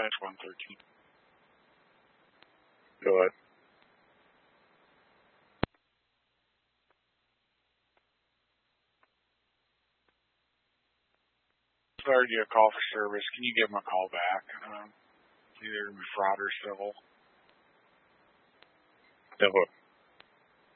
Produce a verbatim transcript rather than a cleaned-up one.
dispatch one thirteen. Go ahead. Sorry to get a call for service. Can you give them a call back? Um, either fraud or civil. Definitely.